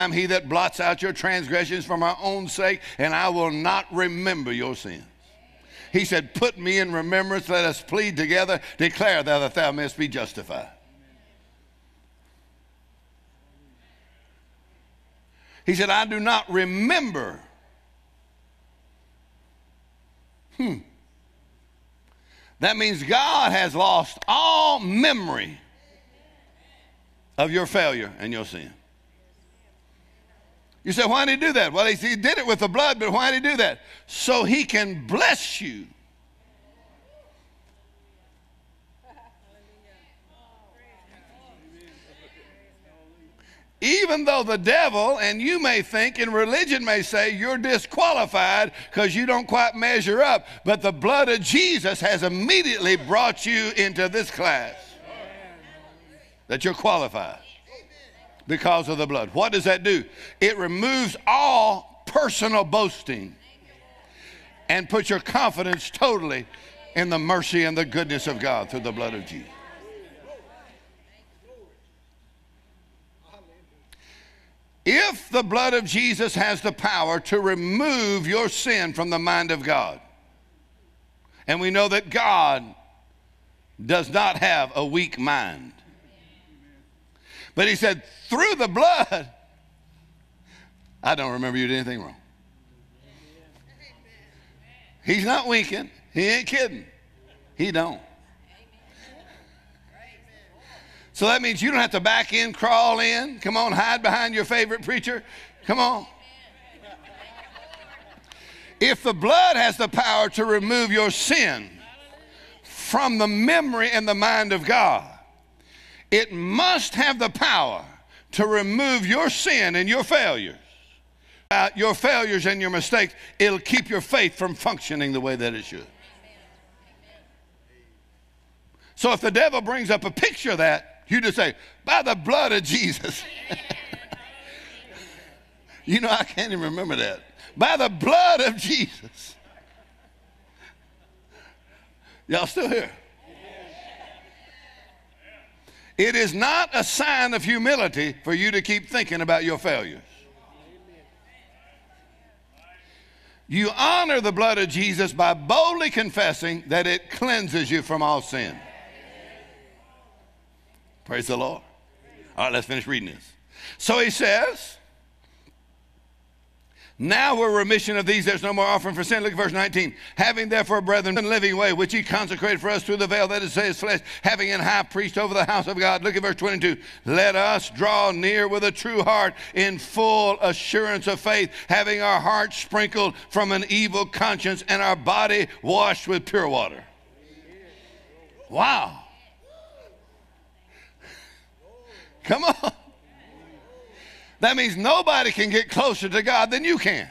I'm he that blots out your transgressions for my own sake, and I will not remember your sins. He said, put me in remembrance, let us plead together, declare that thou mayest be justified. He said, I do not remember. That means God has lost all memory of your failure and your sin. You say, why did he do that? Well, he did it with the blood, but why did he do that? So he can bless you. Even though the devil, and you may think, and religion may say, you're disqualified because you don't quite measure up, but the blood of Jesus has immediately brought you into this class that you're qualified because of the blood. What does that do? It removes all personal boasting and puts your confidence totally in the mercy and the goodness of God through the blood of Jesus. If the blood of Jesus has the power to remove your sin from the mind of God, and we know that God does not have a weak mind, but he said, through the blood, I don't remember you did anything wrong. He's not winking. He ain't kidding. He don't. So that means you don't have to back in, crawl in. Come on, hide behind your favorite preacher. Come on. If the blood has the power to remove your sin from the memory and the mind of God, it must have the power to remove your sin and your failures. Your failures and your mistakes, it'll keep your faith from functioning the way that it should. So if the devil brings up a picture of that, you just say, by the blood of Jesus. You know, I can't even remember that. By the blood of Jesus. Y'all still here? It is not a sign of humility for you to keep thinking about your failures. You honor the blood of Jesus by boldly confessing that it cleanses you from all sin. Praise the Lord. All right, let's finish reading this. So he says, now we're remission of these, there's no more offering for sin. Look at verse 19. Having therefore, brethren, a living way, which he consecrated for us through the veil, that is his flesh, having an high priest over the house of God. Look at verse 22. Let us draw near with a true heart in full assurance of faith, having our hearts sprinkled from an evil conscience and our body washed with pure water. Wow. Come on. That means nobody can get closer to God than you can.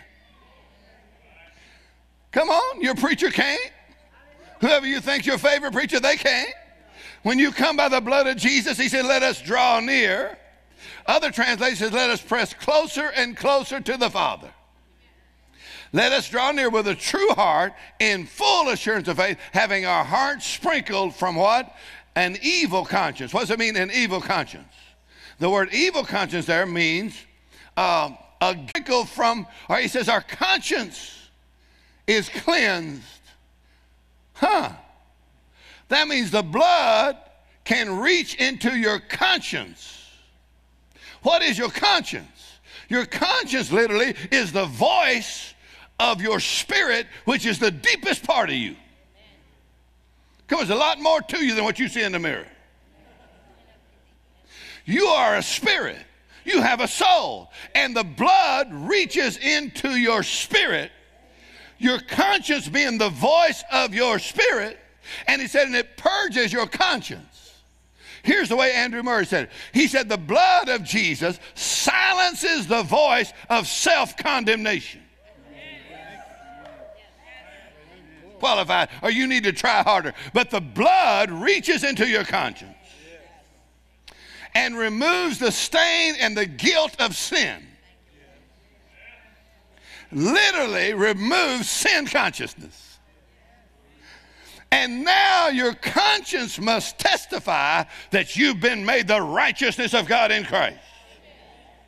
Come on, your preacher can't. Whoever you think's your favorite preacher, they can't. When you come by the blood of Jesus, he said, let us draw near. Other translations, let us press closer and closer to the Father. Let us draw near with a true heart in full assurance of faith, having our hearts sprinkled from what? An evil conscience. What does it mean, an evil conscience? The word evil conscience there means a sprinkle from, or he says our conscience is cleansed. That means the blood can reach into your conscience. What is your conscience? Your conscience literally is the voice of your spirit, which is the deepest part of you. Come on, there's a lot more to you than what you see in the mirror. You are a spirit. You have a soul. And the blood reaches into your spirit, your conscience being the voice of your spirit. And he said, and it purges your conscience. Here's the way Andrew Murray said it. He said, the blood of Jesus silences the voice of self-condemnation. Qualified, or you need to try harder. But the blood reaches into your conscience and removes the stain and the guilt of sin. Literally removes sin consciousness. And now your conscience must testify that you've been made the righteousness of God in Christ.